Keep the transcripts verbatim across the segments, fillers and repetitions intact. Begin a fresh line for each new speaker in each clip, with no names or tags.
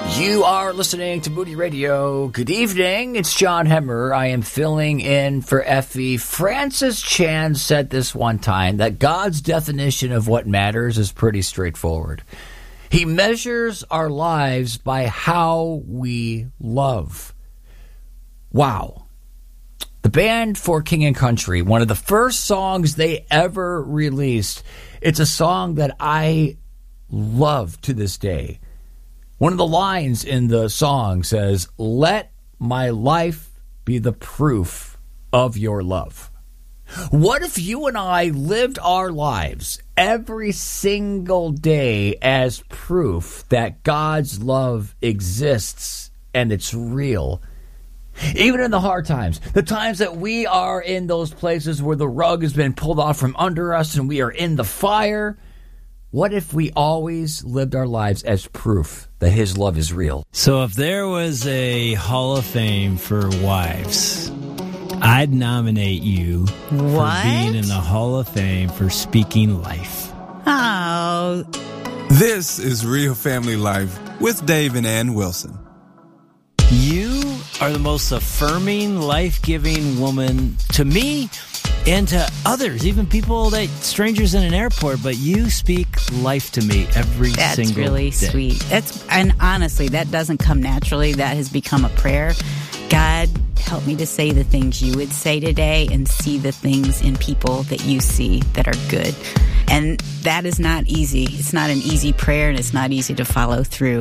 You are listening to Moody Radio. Good evening. It's John Hemmer. I am filling in for Effie. Francis Chan said this one time, that God's definition of what matters is pretty straightforward. He measures our lives by how we love. Wow. The band For King and Country, one of the first songs they ever released. It's a song that I love to this day. One of the lines in the song says, "Let my life be the proof of your love." What if you and I lived our lives every single day as proof that God's love exists and it's real? Even in the hard times, the times that we are in those places where the rug has been pulled off from under us and we are in the fire, what if we always lived our lives as proof that His love is real?
So if there was a Hall of Fame for wives, I'd nominate you
what?
for being in the Hall of Fame for speaking life.
Oh.
This is Real Family Life with Dave and Ann Wilson.
You are the most affirming, life-giving woman to me and to others, even people that strangers in an airport, but you speak life to me every
That's
single day.
That's really sweet. That's and honestly, that doesn't come naturally. That has become a prayer. God, help me to say the things you would say today and see the things in people that you see that are good. And that is not easy. It's not an easy prayer, and it's not easy to follow through.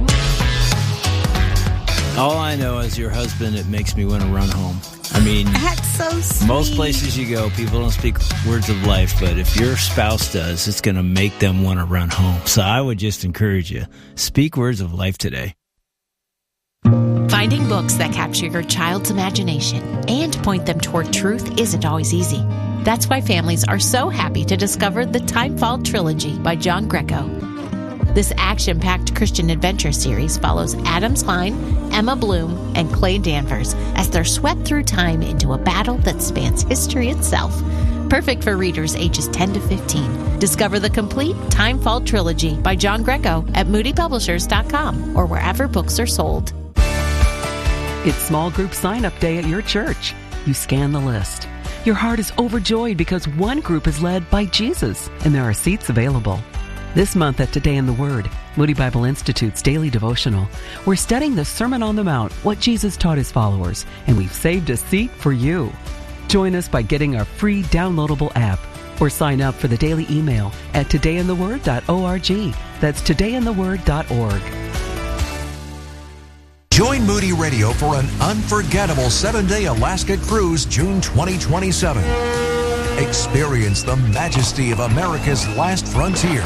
All I know is your husband, it makes me want to run home. I mean,
that's so sweet.
Most places you go, people don't speak words of life, but if your spouse does, it's going to make them want to run home. So I would just encourage you, speak words of life today.
Finding books that capture your child's imagination and point them toward truth isn't always easy. That's why families are so happy to discover the Timefall Trilogy by John Greco. This action-packed Christian adventure series follows Adam Klein, Emma Bloom, and Clay Danvers as they're swept through time into a battle that spans history itself. Perfect for readers ages ten to fifteen. Discover the complete Timefall Trilogy by John Greco at moody publishers dot com or wherever books are sold.
It's small group sign-up day at your church. You scan the list. Your heart is overjoyed because one group is led by Jesus, and there are seats available. This month at Today in the Word, Moody Bible Institute's daily devotional, we're studying the Sermon on the Mount, what Jesus taught His followers, and we've saved a seat for you. Join us by getting our free downloadable app or sign up for the daily email at today in the word dot org. That's today in the word dot org.
Join Moody Radio for an unforgettable seven-day Alaska cruise June twenty twenty-seven. Experience the majesty of America's last frontier.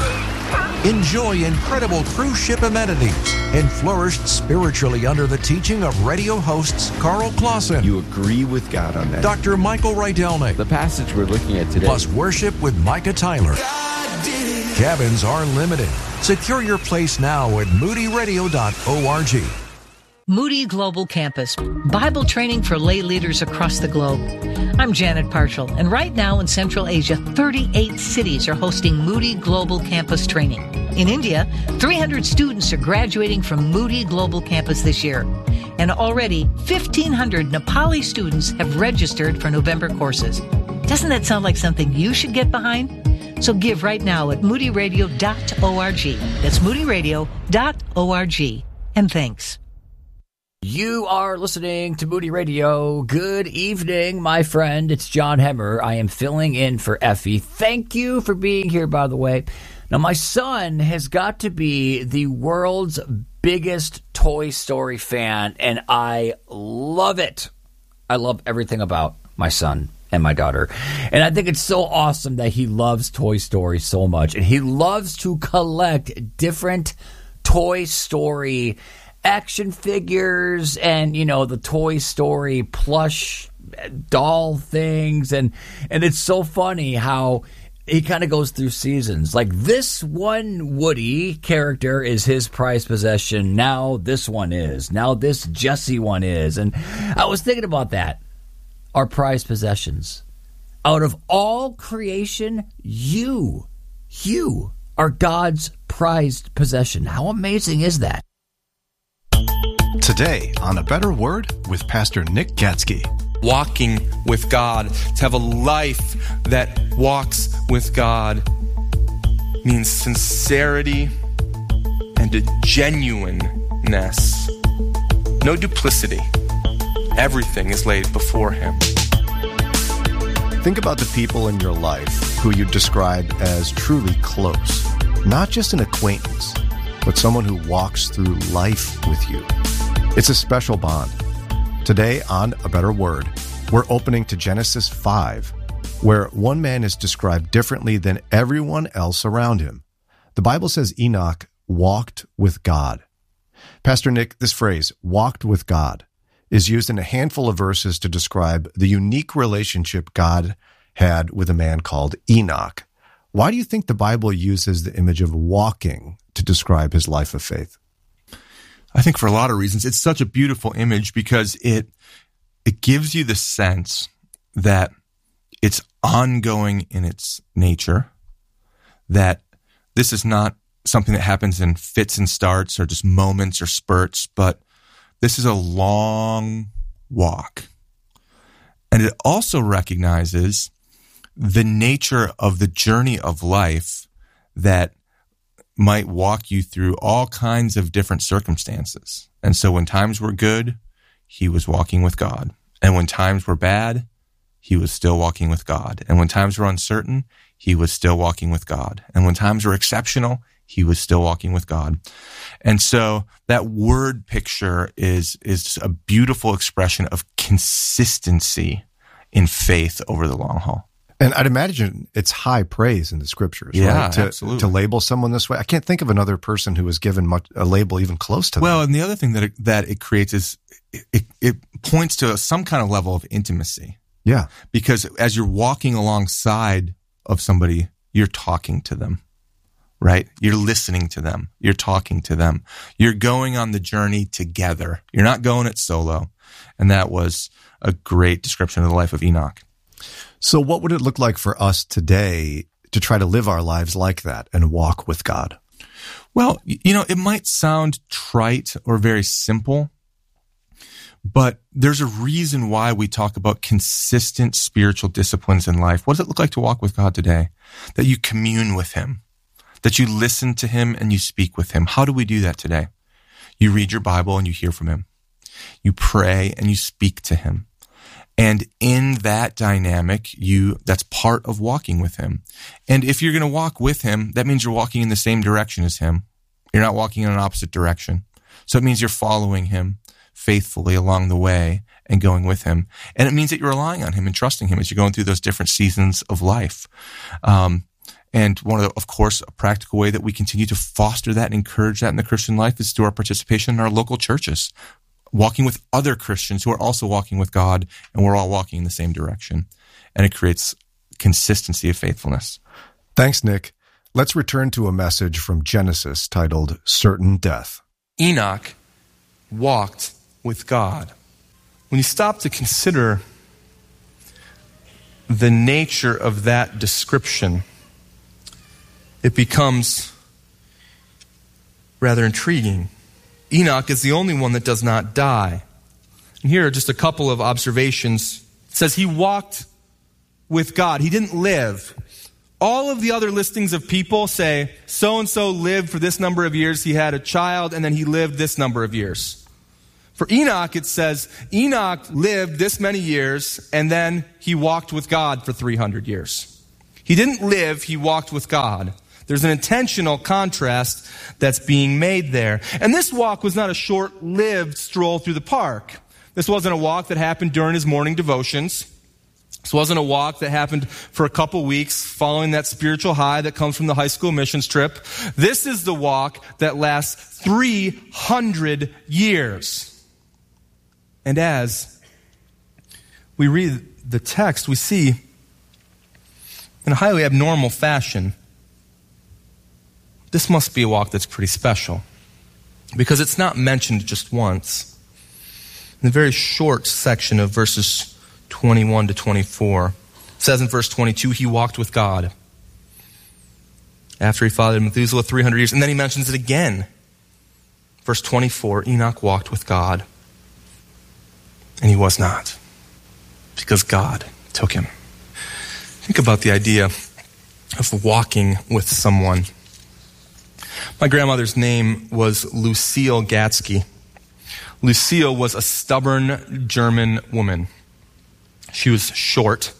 Enjoy incredible cruise ship amenities and flourish spiritually under the teaching of radio hosts Carl Clausen.
You agree with God on that.
Doctor Michael Rydelnik.
The passage we're looking at today.
Plus worship with Micah Tyler. Cabins are limited. Secure your place now at moody radio dot org.
Moody Global Campus, Bible training for lay leaders across the globe. I'm Janet Parshall, and right now in Central Asia, thirty-eight cities are hosting Moody Global Campus training. In India, three hundred students are graduating from Moody Global Campus this year. And already, fifteen hundred Nepali students have registered for November courses. Doesn't that sound like something you should get behind? So give right now at moody radio dot org. That's moody radio dot org. And thanks.
You are listening to Moody Radio. Good evening, my friend. It's John Hemmer. I am filling in for Effie. Thank you for being here, by the way. Now, my son has got to be the world's biggest Toy Story fan, and I love it. I love everything about my son and my daughter. And I think it's so awesome that he loves Toy Story so much. And he loves to collect different Toy Story action figures and, you know, the Toy Story plush doll things. And, and it's so funny how he kind of goes through seasons. Like this one Woody character is his prized possession. Now this one is. Now this Jessie one is. And I was thinking about that. Our prized possessions. Out of all creation, you, you are God's prized possession. How amazing is that?
Today on A Better Word with Pastor Nick Gatsky.
Walking with God, to have a life that walks with God, means sincerity and a genuineness. No duplicity. Everything is laid before Him.
Think about the people in your life who you describe as truly close. Not just an acquaintance, but someone who walks through life with you. It's a special bond. Today on A Better Word, we're opening to Genesis five, where one man is described differently than everyone else around him. The Bible says Enoch walked with God. Pastor Nick, this phrase, walked with God, is used in a handful of verses to describe the unique relationship God had with a man called Enoch. Why do you think the Bible uses the image of walking to describe his life of faith?
I think for a lot of reasons. It's such a beautiful image because it it gives you the sense that it's ongoing in its nature, that this is not something that happens in fits and starts or just moments or spurts, but this is a long walk. And it also recognizes the nature of the journey of life that might walk you through all kinds of different circumstances. And so when times were good, he was walking with God. And when times were bad, he was still walking with God. And when times were uncertain, he was still walking with God. And when times were exceptional, he was still walking with God. And so that word picture is, is a beautiful expression of consistency in faith over the long haul.
And I'd imagine it's high praise in the scriptures,
yeah,
right? To,
absolutely.
To label someone this way. I can't think of another person who was given much, a label even close to that.
Well, and the other thing that it, that it creates is it, it points to some kind of level of intimacy.
Yeah.
Because as you're walking alongside of somebody, you're talking to them, right? You're listening to them. You're talking to them. You're going on the journey together. You're not going it solo. And that was a great description of the life of Enoch.
So what would it look like for us today to try to live our lives like that and walk with God?
Well, you know, it might sound trite or very simple, but there's a reason why we talk about consistent spiritual disciplines in life. What does it look like to walk with God today? That you commune with Him, that you listen to Him and you speak with Him. How do we do that today? You read your Bible and you hear from Him. You pray and you speak to Him. And in that dynamic, you that's part of walking with Him. And if you're going to walk with Him, that means you're walking in the same direction as Him. You're not walking in an opposite direction. So it means you're following Him faithfully along the way and going with Him. And it means that you're relying on Him and trusting Him as you're going through those different seasons of life. Um, and one of the, of course, a practical way that we continue to foster that and encourage that in the Christian life is through our participation in our local churches. Walking with other Christians who are also walking with God, and we're all walking in the same direction. And it creates consistency of faithfulness.
Thanks, Nick. Let's return to a message from Genesis titled Certain Death.
Enoch walked with God. When you stop to consider the nature of that description, it becomes rather intriguing. Enoch is the only one that does not die. And here are just a couple of observations. It says he walked with God. He didn't live. All of the other listings of people say, so-and-so lived for this number of years, he had a child, and then he lived this number of years. For Enoch, it says, Enoch lived this many years, and then he walked with God for three hundred years. He didn't live, he walked with God. There's an intentional contrast that's being made there. And this walk was not a short-lived stroll through the park. This wasn't a walk that happened during his morning devotions. This wasn't a walk that happened for a couple weeks following that spiritual high that comes from the high school missions trip. This is the walk that lasts three hundred years. And as we read the text, we see in a highly abnormal fashion, this must be a walk that's pretty special because it's not mentioned just once. In the very short section of verses twenty-one to twenty-four, it says in verse twenty-two, he walked with God after he fathered Methuselah three hundred years. And then he mentions it again Verse twenty-four, Enoch walked with God, and he was not, because God took him. Think about the idea of walking with someone. My grandmother's name was Lucille Gatsky. Lucille was a stubborn German woman. She was short.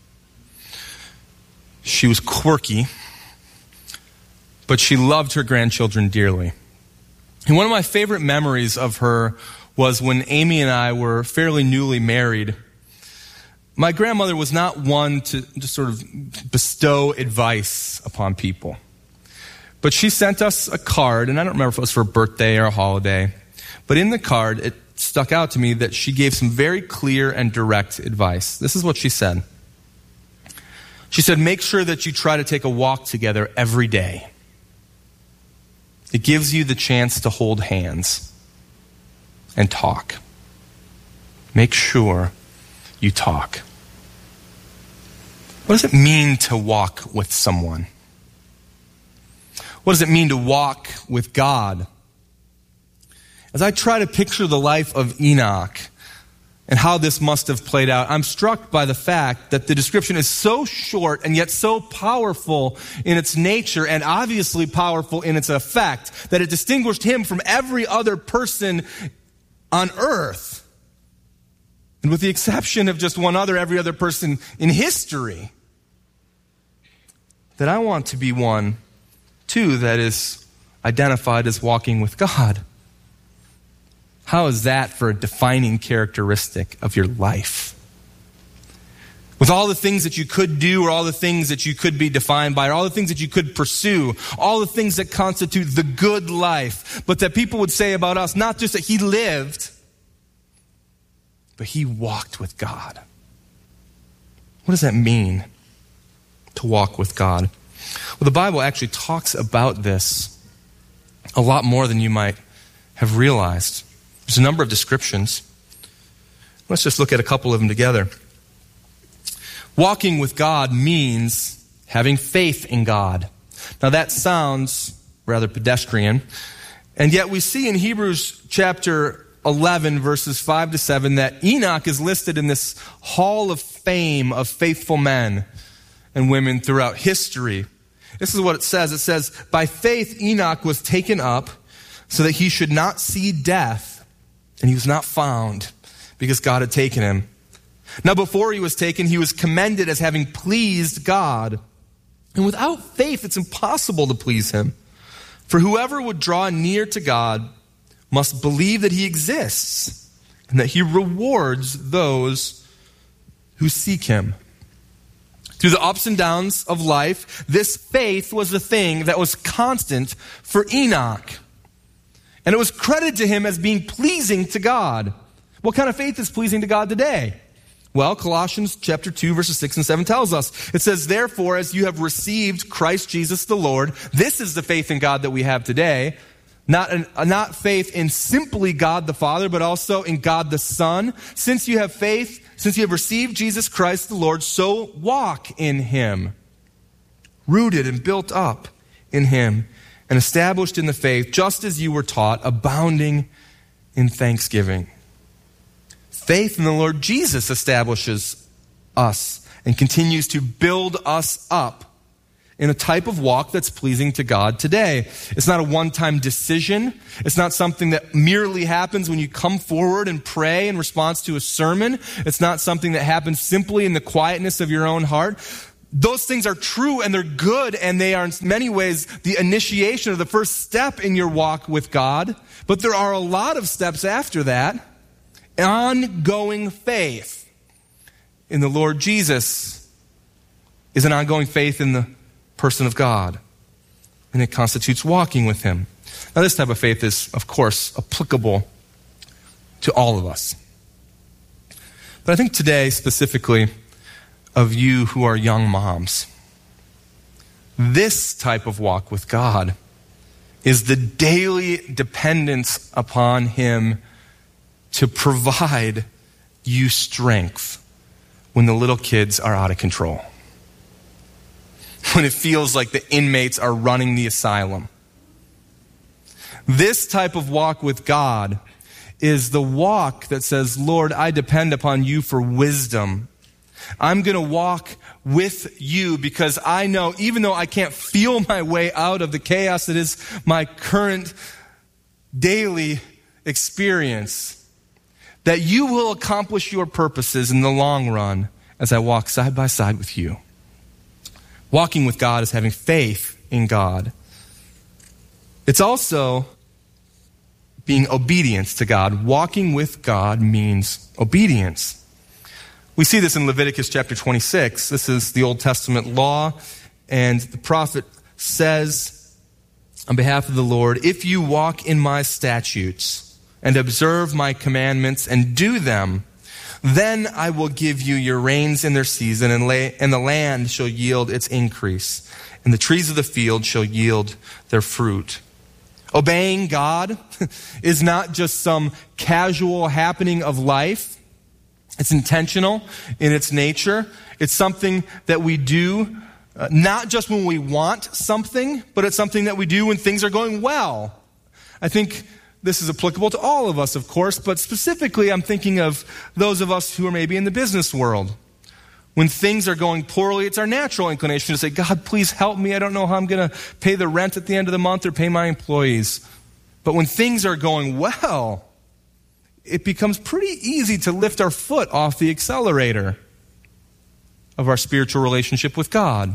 She was quirky, but she loved her grandchildren dearly. And one of my favorite memories of her was when Amy and I were fairly newly married. My grandmother was not one to just sort of bestow advice upon people. But she sent us a card, and I don't remember if it was for a birthday or a holiday, but in the card, it stuck out to me that she gave some very clear and direct advice. This is what she said. She said, make sure that you try to take a walk together every day. It gives you the chance to hold hands and talk. Make sure you talk. What does it mean to walk with someone? What does it mean to walk with God? As I try to picture the life of Enoch and how this must have played out, I'm struck by the fact that the description is so short and yet so powerful in its nature and obviously powerful in its effect that it distinguished him from every other person on earth. And with the exception of just one other, every other person in history. That I want to be one, too, that is identified as walking with God. How is that for a defining characteristic of your life? With all the things that you could do, or all the things that you could be defined by, or all the things that you could pursue, all the things that constitute the good life, but that people would say about us, not just that he lived, but he walked with God. What does that mean, to walk with God? Well, the Bible actually talks about this a lot more than you might have realized. There's a number of descriptions. Let's just look at a couple of them together. Walking with God means having faith in God. Now that sounds rather pedestrian, and yet we see in Hebrews chapter eleven, verses five to seven, that Enoch is listed in this hall of fame of faithful men and women throughout history. This is what it says. It says, by faith Enoch was taken up so that he should not see death, and he was not found because God had taken him. Now before he was taken, he was commended as having pleased God. And without faith, it's impossible to please him. For whoever would draw near to God must believe that he exists and that he rewards those who seek him. Through the ups and downs of life, this faith was the thing that was constant for Enoch. And it was credited to him as being pleasing to God. What kind of faith is pleasing to God today? Well, Colossians chapter two, verses six and seven tells us. It says, therefore, as you have received Christ Jesus the Lord, this is the faith in God that we have today. Not, an, not faith in simply God the Father, but also in God the Son. Since you have faith, since you have received Jesus Christ the Lord, so walk in him, rooted and built up in him, and established in the faith, just as you were taught, abounding in thanksgiving. Faith in the Lord Jesus establishes us and continues to build us up in a type of walk that's pleasing to God today. It's not a one-time decision. It's not something that merely happens when you come forward and pray in response to a sermon. It's not something that happens simply in the quietness of your own heart. Those things are true and they're good, and they are in many ways the initiation or the first step in your walk with God. But there are a lot of steps after that. Ongoing faith in the Lord Jesus is an ongoing faith in the person of God, and it constitutes walking with him. Now, this type of faith is, of course, applicable to all of us. But I think today, specifically, of you who are young moms, this type of walk with God is the daily dependence upon him to provide you strength when the little kids are out of control. When it feels like the inmates are running the asylum. This type of walk with God is the walk that says, Lord, I depend upon you for wisdom. I'm going to walk with you because I know, even though I can't feel my way out of the chaos that is my current daily experience, that you will accomplish your purposes in the long run as I walk side by side with you. Walking with God is having faith in God. It's also being obedient to God. Walking with God means obedience. We see this in Leviticus chapter twenty-six. This is the Old Testament law, and the prophet says on behalf of the Lord, if you walk in my statutes and observe my commandments and do them, then I will give you your rains in their season, and, lay, and the land shall yield its increase, and the trees of the field shall yield their fruit. Obeying God is not just some casual happening of life. It's intentional in its nature. It's something that we do uh, not just when we want something, but it's something that we do when things are going well. I think this is applicable to all of us, of course, but specifically I'm thinking of those of us who are maybe in the business world. When things are going poorly, it's our natural inclination to say, God, please help me. I don't know how I'm going to pay the rent at the end of the month or pay my employees. But when things are going well, it becomes pretty easy to lift our foot off the accelerator of our spiritual relationship with God.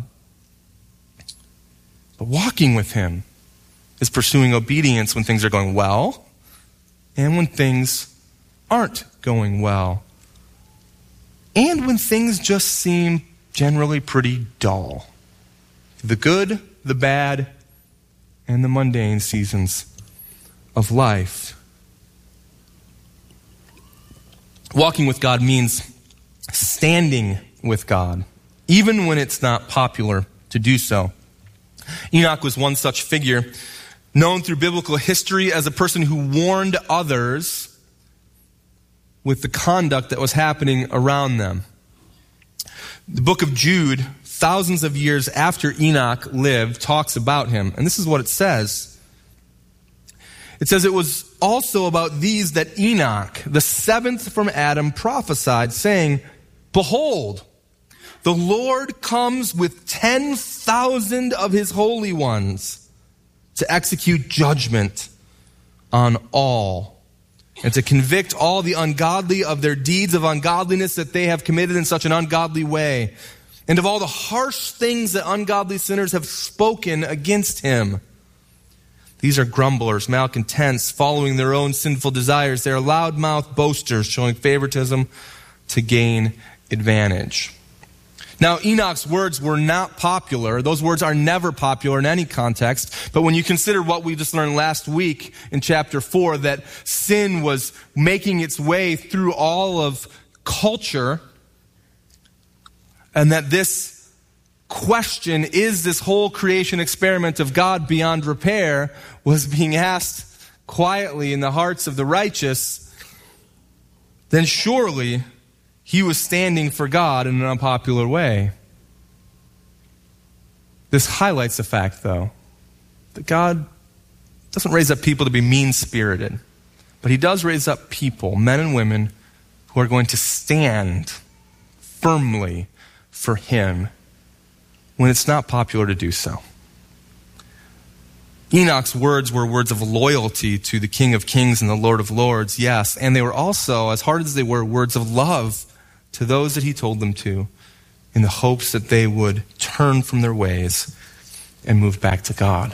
But walking with Him is pursuing obedience when things are going well and when things aren't going well. And when things just seem generally pretty dull. The good, the bad, and the mundane seasons of life. Walking with God means standing with God, even when it's not popular to do so. Enoch was one such figure, known through biblical history as a person who warned others with the conduct that was happening around them. The book of Jude, thousands of years after Enoch lived, talks about him. And this is what it says. It says, it was also about these that Enoch, the seventh from Adam, prophesied, saying, behold, the Lord comes with ten thousand of his holy ones to execute judgment on all, and to convict all the ungodly of their deeds of ungodliness that they have committed in such an ungodly way, and of all the harsh things that ungodly sinners have spoken against him. These are grumblers, malcontents, following their own sinful desires. They are loudmouth boasters, showing favoritism to gain advantage. Now, Enoch's words were not popular. Those words are never popular in any context. But when you consider what we just learned last week in chapter four, that sin was making its way through all of culture, and that this question, is this whole creation experiment of God beyond repair, was being asked quietly in the hearts of the righteous, then surely he was standing for God in an unpopular way. This highlights the fact, though, that God doesn't raise up people to be mean-spirited, but he does raise up people, men and women, who are going to stand firmly for him when it's not popular to do so. Enoch's words were words of loyalty to the King of Kings and the Lord of Lords, yes, and they were also, as hard as they were, words of love to those that he told them to, in the hopes that they would turn from their ways and move back to God.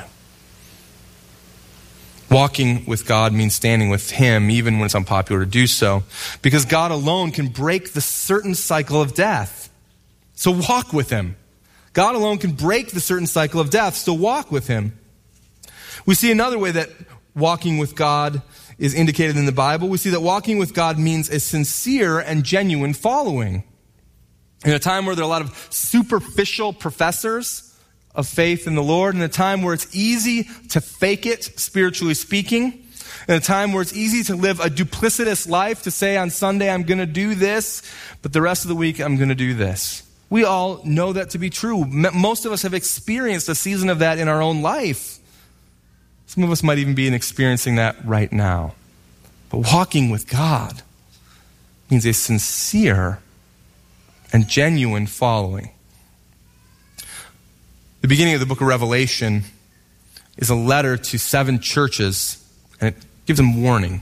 Walking with God means standing with him, even when it's unpopular to do so, because God alone can break the certain cycle of death. So walk with him. God alone can break the certain cycle of death, so walk with him. We see another way that walking with God is indicated in the Bible. We see that walking with God means a sincere and genuine following. In a time where there are a lot of superficial professors of faith in the Lord, in a time where it's easy to fake it, spiritually speaking, in a time where it's easy to live a duplicitous life, to say on Sunday I'm going to do this, but the rest of the week I'm going to do this. We all know that to be true. Most of us have experienced a season of that in our own life. Some of us might even be experiencing that right now. But walking with God means a sincere and genuine following. The beginning of the book of Revelation is a letter to seven churches, and it gives them warning.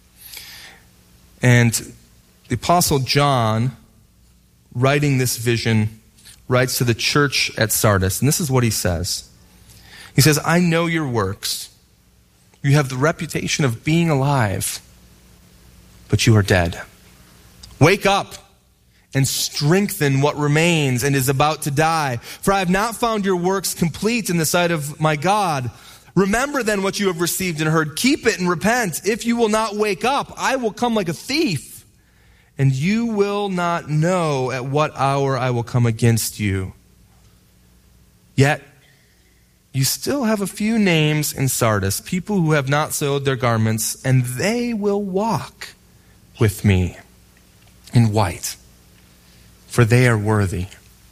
And the Apostle John, writing this vision, writes to the church at Sardis, and this is what he says. He says, I know your works. You have the reputation of being alive, but you are dead. Wake up and strengthen what remains and is about to die. For I have not found your works complete in the sight of my God. Remember then what you have received and heard. Keep it and repent. If you will not wake up, I will come like a thief, and you will not know at what hour I will come against you. Yet you still have a few names in Sardis, people who have not soiled their garments, and they will walk with me in white, for they are worthy.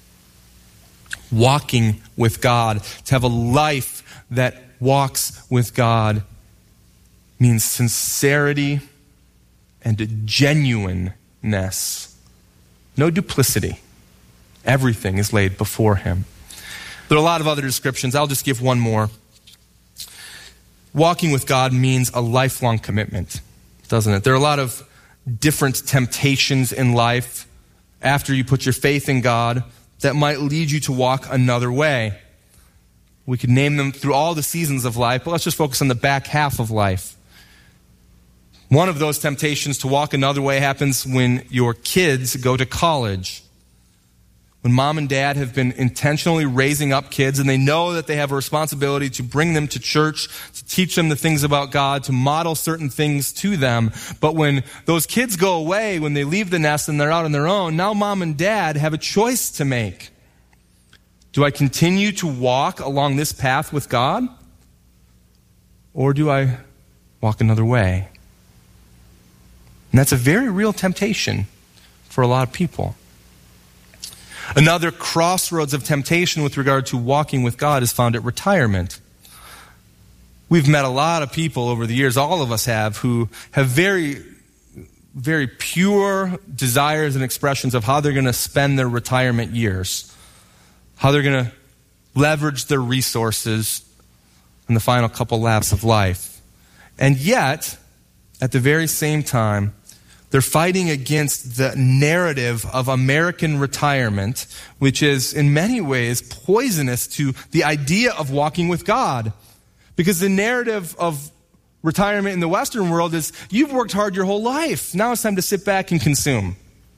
Walking with God, to have a life that walks with God, means sincerity and a genuineness. No duplicity. Everything is laid before him. There are a lot of other descriptions. I'll just give one more. Walking with God means a lifelong commitment, doesn't it? There are a lot of different temptations in life after you put your faith in God that might lead you to walk another way. We could name them through all the seasons of life, but let's just focus on the back half of life. One of those temptations to walk another way happens when your kids go to college. When mom and dad have been intentionally raising up kids and they know that they have a responsibility to bring them to church, to teach them the things about God, to model certain things to them. But when those kids go away, when they leave the nest and they're out on their own, now mom and dad have a choice to make. Do I continue to walk along this path with God? Or do I walk another way? And that's a very real temptation for a lot of people. Another crossroads of temptation with regard to walking with God is found at retirement. We've met a lot of people over the years, all of us have, who have very, very pure desires and expressions of how they're going to spend their retirement years, how they're going to leverage their resources in the final couple laps of life. And yet, at the very same time, they're fighting against the narrative of American retirement, which is in many ways poisonous to the idea of walking with God. Because the narrative of retirement in the Western world is, you've worked hard your whole life. Now it's time to sit back and consume.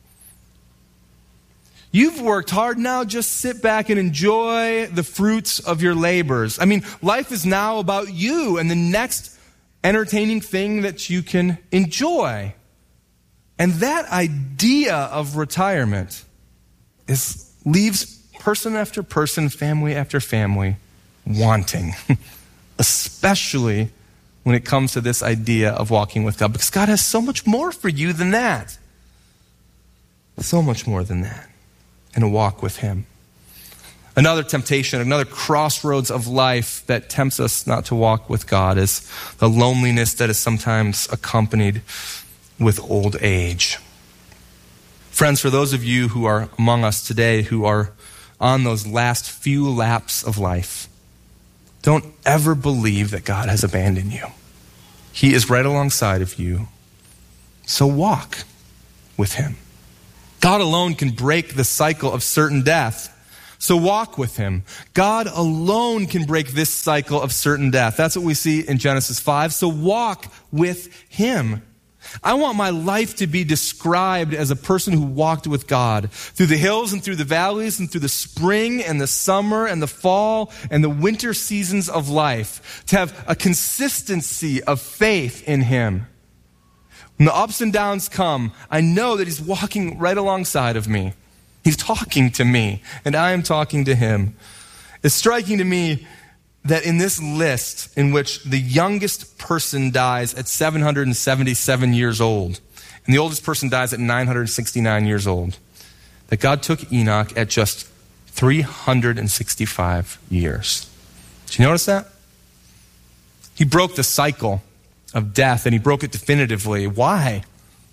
You've worked hard, now just sit back and enjoy the fruits of your labors. I mean, life is now about you and the next entertaining thing that you can enjoy. And that idea of retirement is leaves person after person, family after family, wanting. Especially when it comes to this idea of walking with God. Because God has so much more for you than that. So much more than that. And a walk with him. Another temptation, another crossroads of life that tempts us not to walk with God is the loneliness that is sometimes accompanied with old age. Friends, for those of you who are among us today who are on those last few laps of life, don't ever believe that God has abandoned you. He is right alongside of you. So walk with him. God alone can break the cycle of certain death. So walk with him. God alone can break this cycle of certain death. That's what we see in Genesis five. So walk with him. I want my life to be described as a person who walked with God through the hills and through the valleys and through the spring and the summer and the fall and the winter seasons of life. To have a consistency of faith in him. When the ups and downs come, I know that he's walking right alongside of me. He's talking to me, and I am talking to him. It's striking to me that in this list in which the youngest person dies at seven hundred seventy-seven years old, and the oldest person dies at nine hundred sixty-nine years old, that God took Enoch at just three hundred sixty-five years. Did you notice that? He broke the cycle of death, and he broke it definitively. Why?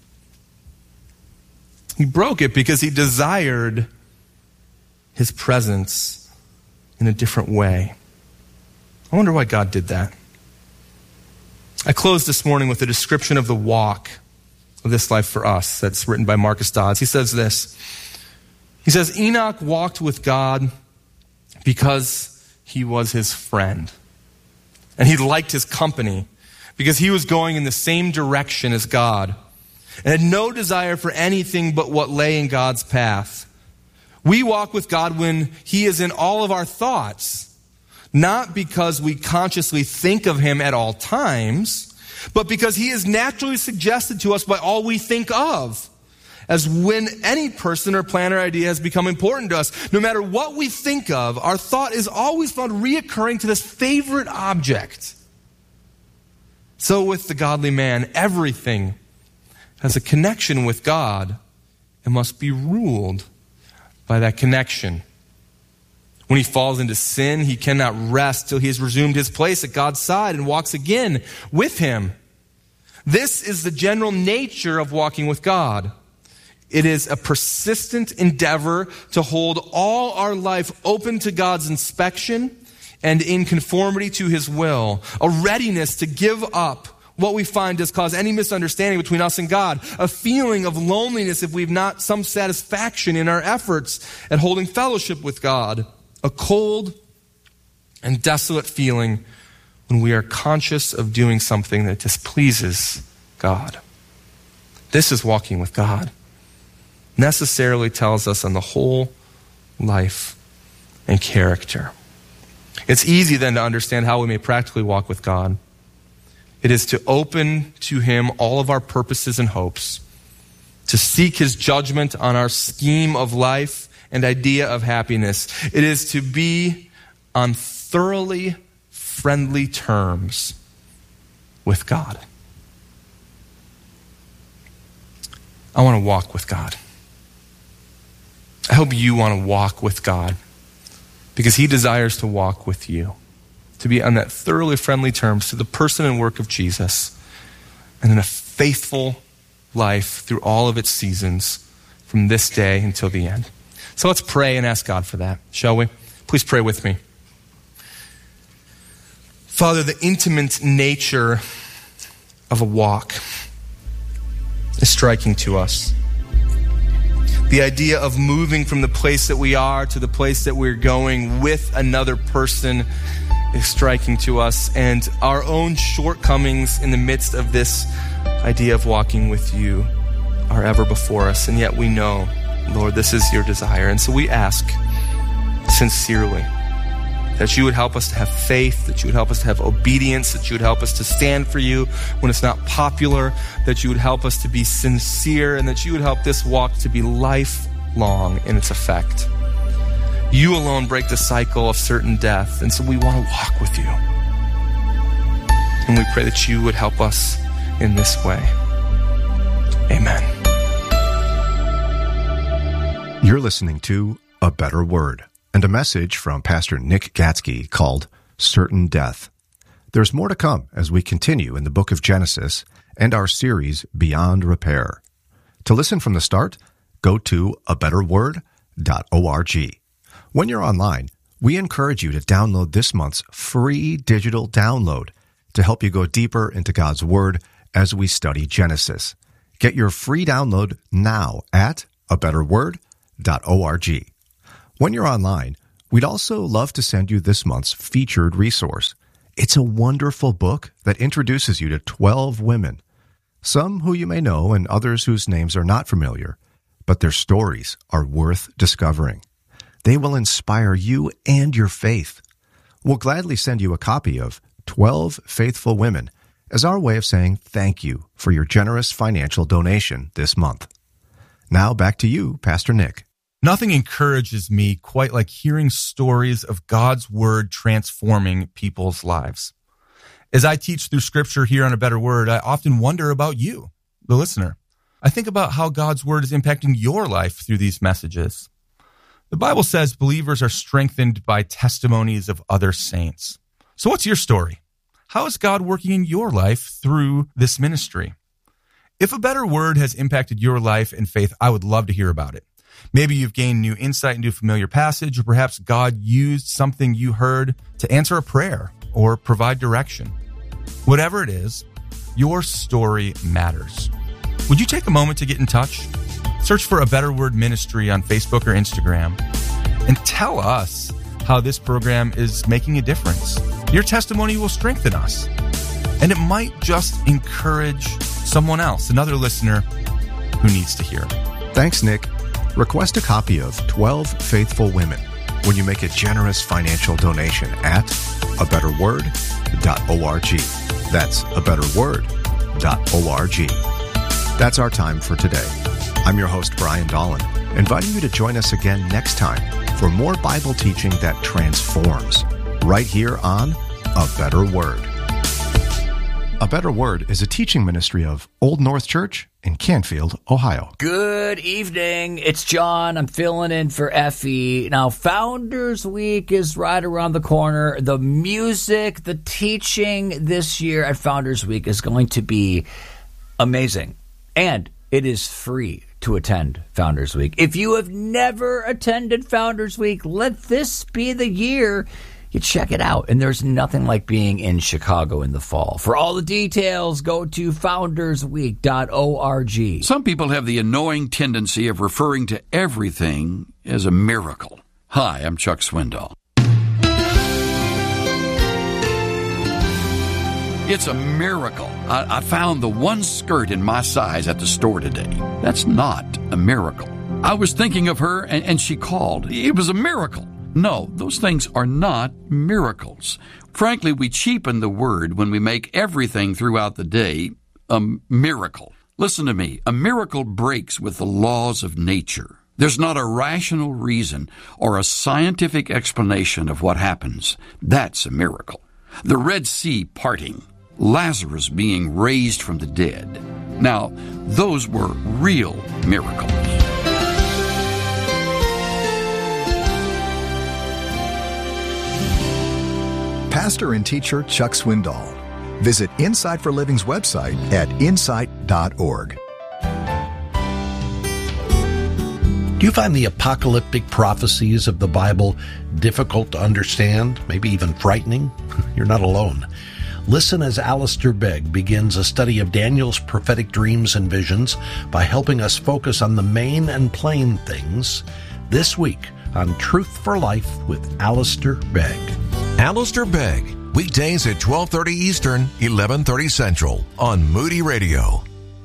He broke it because he desired his presence in a different way. I wonder why God did that. I closed this morning with a description of the walk of this life for us that's written by Marcus Dodds. He says this. He says, Enoch walked with God because he was his friend. And he liked his company because he was going in the same direction as God and had no desire for anything but what lay in God's path. We walk with God when he is in all of our thoughts, not because we consciously think of him at all times, but because he is naturally suggested to us by all we think of. As when any person or plan or idea has become important to us, no matter what we think of, our thought is always found reoccurring to this favorite object. So with the godly man, everything has a connection with God and must be ruled by that connection. When he falls into sin, he cannot rest till he has resumed his place at God's side and walks again with him. This is the general nature of walking with God. It is a persistent endeavor to hold all our life open to God's inspection and in conformity to his will. A readiness to give up what we find does cause any misunderstanding between us and God. A feeling of loneliness if we've not some satisfaction in our efforts at holding fellowship with God. A cold and desolate feeling when we are conscious of doing something that displeases God. This is walking with God. Necessarily tells us on the whole life and character. It's easy then to understand how we may practically walk with God. It is to open to him all of our purposes and hopes, to seek his judgment on our scheme of life and idea of happiness. It is to be on thoroughly friendly terms with God. I want to walk with God. I hope you want to walk with God because he desires to walk with you, to be on that thoroughly friendly terms to the person and work of Jesus and in a faithful life through all of its seasons from this day until the end. So let's pray and ask God for that, shall we? Please pray with me. Father, the intimate nature of a walk is striking to us. The idea of moving from the place that we are to the place that we're going with another person is striking to us, and our own shortcomings in the midst of this idea of walking with you are ever before us, and yet we know, Lord, this is your desire. And so we ask sincerely that you would help us to have faith, that you would help us to have obedience, that you would help us to stand for you when it's not popular, that you would help us to be sincere, and that you would help this walk to be lifelong in its effect. You alone break the cycle of certain death, and so we want to walk with you. And we pray that you would help us in this way. Amen.
You're listening to A Better Word, and a message from Pastor Nick Gatsky called Certain Death. There's more to come as we continue in the book of Genesis and our series Beyond Repair. To listen from the start, go to a better word dot org. When you're online, we encourage you to download this month's free digital download to help you go deeper into God's Word as we study Genesis. Get your free download now at a better word dot org. When you're online, we'd also love to send you this month's featured resource. It's a wonderful book that introduces you to twelve women, some who you may know and others whose names are not familiar, but their stories are worth discovering. They will inspire you and your faith. We'll gladly send you a copy of twelve Faithful Women as our way of saying thank you for your generous financial donation this month. Now back to you, Pastor Nick.
Nothing encourages me quite like hearing stories of God's Word transforming people's lives. As I teach through Scripture here on A Better Word, I often wonder about you, the listener. I think about how God's Word is impacting your life through these messages. The Bible says believers are strengthened by testimonies of other saints. So what's your story? how is God working in your life through this ministry? If A Better Word has impacted your life and faith, I would love to hear about it. Maybe you've gained new insight into a familiar passage, or perhaps God used something you heard to answer a prayer or provide direction. Whatever it is, your story matters. Would you take a moment to get in touch? Search for A Better Word Ministry on Facebook or Instagram and tell us how this program is making a difference. Your testimony will strengthen us, and it might just encourage someone else, another listener who needs to hear.
Thanks, Nick. Request a copy of twelve Faithful Women when you make a generous financial donation at a better word dot org. That's a better word dot org. That's our time for today. I'm your host, Brian Dolan, inviting you to join us again next time for more Bible teaching that transforms, right here on A Better Word. A Better Word is a teaching ministry of Old North Church in Canfield, Ohio.
Good evening. It's John. I'm filling in for Effie. Now, Founders Week is right around the corner. The music, the teaching this year at Founders Week is going to be amazing. And it is free to attend Founders Week. If you have never attended Founders Week, let this be the year you check it out. And there's nothing like being in Chicago in the fall. For all the details, go to founders week dot org.
Some people have the annoying tendency of referring to everything as a miracle. Hi, I'm Chuck Swindoll. It's a miracle. I, I found the one skirt in my size at the store today. That's not a miracle. I was thinking of her, and, and she called. It was a miracle. No, those things are not miracles. Frankly, we cheapen the word when we make everything throughout the day a miracle. Listen to me. A miracle breaks with the laws of nature. There's not a rational reason or a scientific explanation of what happens. That's a miracle. The Red Sea parting, Lazarus being raised from the dead. Now, those were real miracles.
Pastor and teacher Chuck Swindoll. Visit Insight for Living's website at insight dot org.
Do you find the apocalyptic prophecies of the Bible difficult to understand, maybe even frightening? You're not alone. Listen as Alistair Begg begins a study of Daniel's prophetic dreams and visions by helping us focus on the main and plain things this week on Truth for Life with Alistair Begg.
Alistair Begg, weekdays at twelve thirty Eastern, eleven thirty Central on Moody Radio.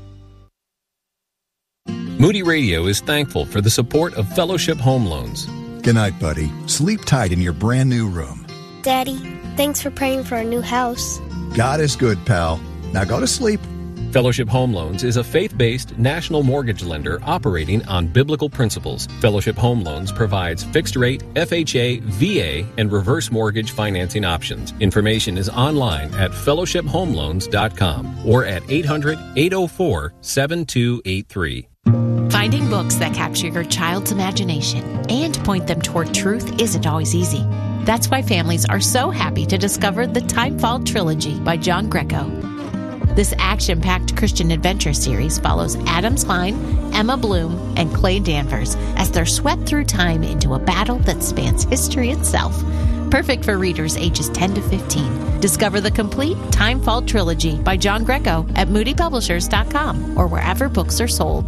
Moody Radio is thankful for the support of Fellowship Home Loans.
Good night, buddy. Sleep tight in your brand new room.
Daddy, thanks for praying for our new house.
God is good, pal. Now go to sleep.
Fellowship Home Loans is a faith-based national mortgage lender operating on biblical principles. Fellowship Home Loans provides fixed-rate, F H A, V A, and reverse mortgage financing options. Information is online at fellowship home loans dot com or at eight hundred, eight oh four, seven two eight three.
Finding books that capture your child's imagination and point them toward truth isn't always easy. That's why families are so happy to discover the Timefall Trilogy by John Greco. This action-packed Christian adventure series follows Adam Klein, Emma Bloom, and Clay Danvers as they're swept through time into a battle that spans history itself. Perfect for readers ages ten to fifteen. Discover the complete Timefall Trilogy by John Greco at moody publishers dot com or wherever books are sold.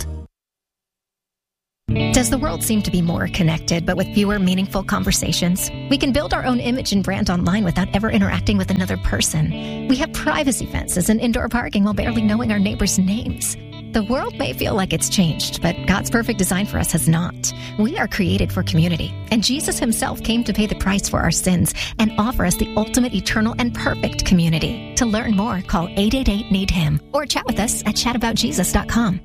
Does the world seem to be more connected, but with fewer meaningful conversations? We can build our own image and brand online without ever interacting with another person. We have privacy fences and indoor parking while barely knowing our neighbors' names. The world may feel like it's changed, but God's perfect design for us has not. We are created for community, and Jesus himself came to pay the price for our sins and offer us the ultimate, eternal, and perfect community. To learn more, call eight eight eight, need him or chat with us at chat about jesus dot com.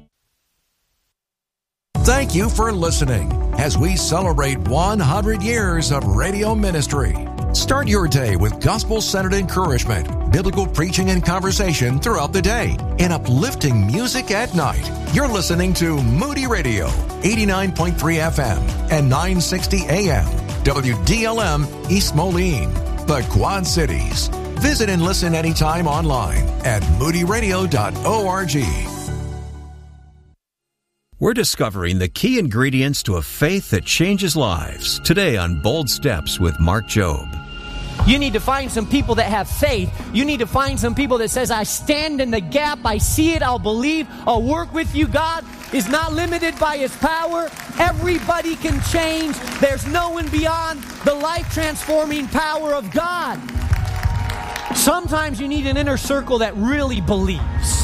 Thank you for listening as we celebrate one hundred years of radio ministry. Start your day with gospel-centered encouragement, biblical preaching and conversation throughout the day, and uplifting music at night. You're listening to Moody Radio, eighty-nine point three F M and nine sixty A M, W D L M East Moline, the Quad Cities. Visit and listen anytime online at moody radio dot org.
We're discovering the key ingredients to a faith that changes lives today on Bold Steps with Mark Jobe.
You need to find some people that have faith. You need to find some people that says, I stand in the gap, I see it, I'll believe, I'll work with you. God is not limited by His power. Everybody can change. There's no one beyond the life-transforming power of God. Sometimes you need an inner circle that really believes.